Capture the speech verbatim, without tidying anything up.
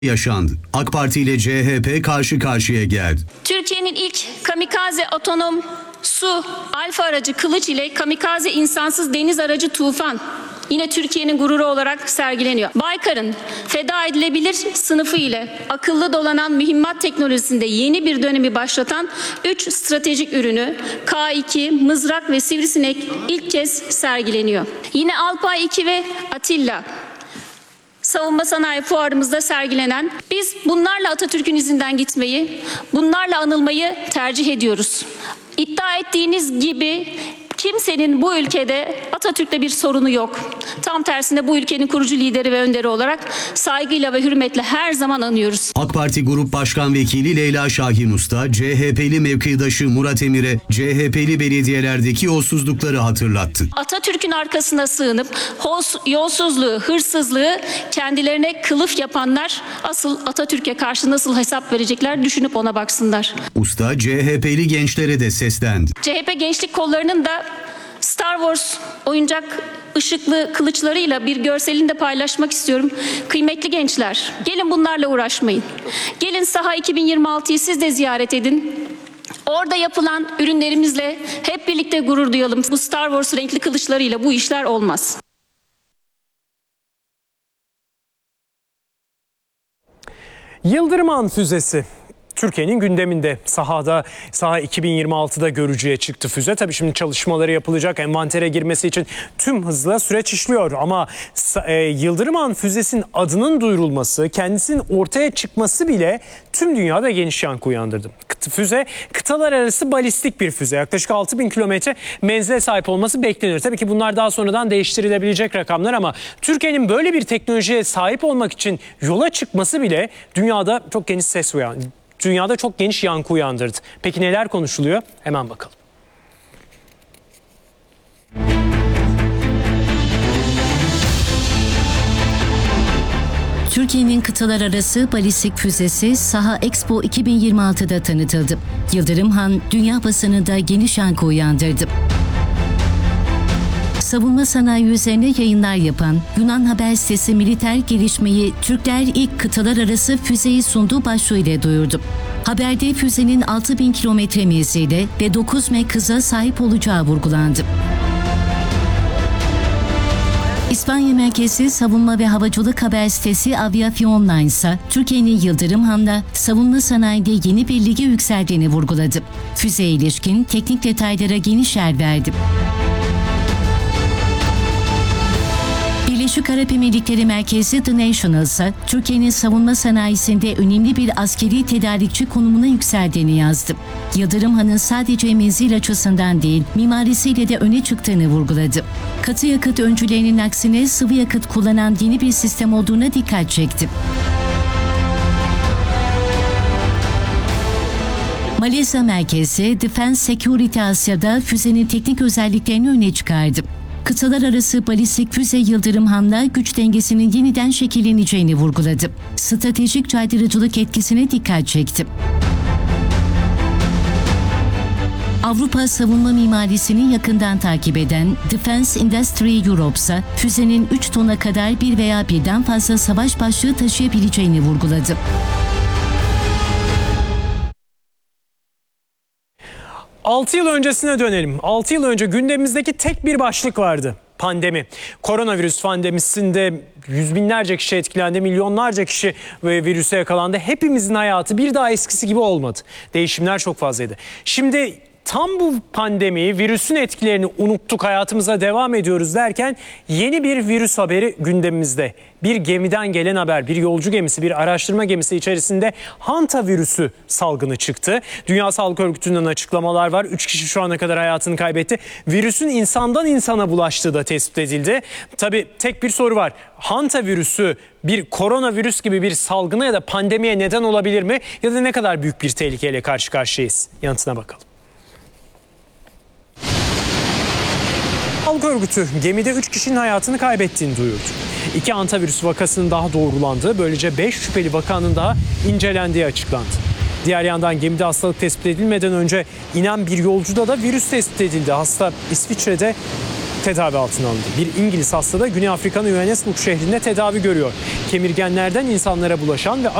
yaşandı. AK Parti ile C H P karşı karşıya geldi. Türkiye'nin ilk kamikaze otonom su alfa aracı Kılıç ile kamikaze insansız deniz aracı Tufan yine Türkiye'nin gururu olarak sergileniyor. Baykar'ın feda edilebilir sınıfı ile akıllı dolanan mühimmat teknolojisinde yeni bir dönemi başlatan üç stratejik ürünü K iki, Mızrak ve Sivrisinek ilk kez sergileniyor. Yine Alpay iki ve Atilla Savunma Sanayi Fuarımızda sergilenen, biz bunlarla Atatürk'ün izinden gitmeyi, bunlarla anılmayı tercih ediyoruz. İddia ettiğiniz gibi kimsenin bu ülkede Atatürk'le bir sorunu yok. Tam tersine bu ülkenin kurucu lideri ve önderi olarak saygıyla ve hürmetle her zaman anıyoruz. AK Parti Grup Başkan Vekili Leyla Şahin Usta, C H P'li mevkidaşı Murat Emir'e C H P'li belediyelerdeki yolsuzlukları hatırlattı. Atatürk'ün arkasına sığınıp yolsuzluğu, hırsızlığı kendilerine kılıf yapanlar asıl Atatürk'e karşı nasıl hesap verecekler düşünüp ona baksınlar. Usta C H P'li gençlere de seslendi. C H P gençlik kollarının da Star Wars oyuncak ışıklı kılıçlarıyla bir görselini de paylaşmak istiyorum. Kıymetli gençler, gelin bunlarla uğraşmayın. Gelin Saha iki bin yirmi altıyı siz de ziyaret edin. Orada yapılan ürünlerimizle hep birlikte gurur duyalım. Bu Star Wars renkli kılıçlarıyla bu işler olmaz. Yıldırım füzesi Türkiye'nin gündeminde. Sahada, Saha iki bin yirmi altıda görücüye çıktı füze. Tabii şimdi çalışmaları yapılacak, envantere girmesi için tüm hızla süreç işliyor. Ama e, Yıldırım füzesinin adının duyurulması, kendisinin ortaya çıkması bile tüm dünyada geniş yankı uyandırdı. Füze kıtalar arası balistik bir füze. Yaklaşık altı bin kilometre menzile sahip olması beklenir. Tabii ki bunlar daha sonradan değiştirilebilecek rakamlar ama Türkiye'nin böyle bir teknolojiye sahip olmak için yola çıkması bile dünyada çok geniş ses uyandırdı. Dünyada çok geniş yankı uyandırdı. Peki neler konuşuluyor? Hemen bakalım. Türkiye'nin kıtalar arası balistik füzesi Saha Expo iki bin yirmi altıda tanıtıldı. Yıldırım Han dünya basınında geniş yankı uyandırdı. Savunma sanayi üzerine yayınlar yapan Yunan haber sitesi Militer Gelişmeyi Türkler ilk kıtalar arası füzeyi sunduğu başlığıyla duyurdu. Haberde füzenin altı bin kilometre menzili ve dokuz metre hıza sahip olacağı vurgulandı. İspanya merkezli savunma ve havacılık haber sitesi Aviación Online ise Türkiye'nin Yıldırım Han'da savunma sanayide yeni bir lige yükseldiğini vurguladı. Füzeye ilişkin teknik detaylara geniş yer verdi. Birleşik Arap Emirlikleri merkezli The National ise Türkiye'nin savunma sanayisinde önemli bir askeri tedarikçi konumuna yükseldiğini yazdı. Yıldırım Han'ın sadece menzil açısından değil, mimarisiyle de öne çıktığını vurguladı. Katı yakıt öncülerinin aksine sıvı yakıt kullanan yeni bir sistem olduğuna dikkat çekti. Malezya merkezi Defense Security Asya'da füzenin teknik özelliklerini öne çıkardı. Kıtalar arası balistik füze Yıldırım Han'la güç dengesinin yeniden şekilleneceğini vurguladı. Stratejik caydırıcılık etkisine dikkat çekti. Avrupa savunma mimarisini yakından takip eden Defense Industry Europe ise füzenin üç tona kadar bir veya birden fazla savaş başlığı taşıyabileceğini vurguladı. altı yıl öncesine dönelim. altı yıl önce gündemimizdeki tek bir başlık vardı. Pandemi. Koronavirüs pandemisinde yüz binlerce kişi etkilendi, milyonlarca kişi virüse yakalandı. Hepimizin hayatı bir daha eskisi gibi olmadı. Değişimler çok fazlaydı. Şimdi tam bu pandemiyi, virüsün etkilerini unuttuk, hayatımıza devam ediyoruz derken yeni bir virüs haberi gündemimizde. Bir gemiden gelen haber, bir yolcu gemisi, bir araştırma gemisi içerisinde Hanta virüsü salgını çıktı. Dünya Sağlık Örgütü'nden açıklamalar var. üç kişi şu ana kadar hayatını kaybetti. Virüsün insandan insana bulaştığı da tespit edildi. Tabii tek bir soru var. Hanta virüsü bir koronavirüs gibi bir salgına ya da pandemiye neden olabilir mi? Ya da ne kadar büyük bir tehlikeyle karşı karşıyayız? Yanıtına bakalım. Sağlık Örgütü gemide üç kişinin hayatını kaybettiğini duyurdu. İki hantavirüs vakasının daha doğrulandığı, böylece beş şüpheli vakanın daha incelendiği açıklandı. Diğer yandan gemide hastalık tespit edilmeden önce inen bir yolcuda da virüs tespit edildi. Hasta İsviçre'de tedavi altına alındı. Bir İngiliz hasta da Güney Afrika'nın Johannesburg şehrinde tedavi görüyor. Kemirgenlerden insanlara bulaşan ve